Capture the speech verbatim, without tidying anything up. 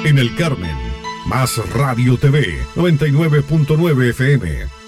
En el Carmen, Más Radio T V, noventa y nueve punto nueve F M.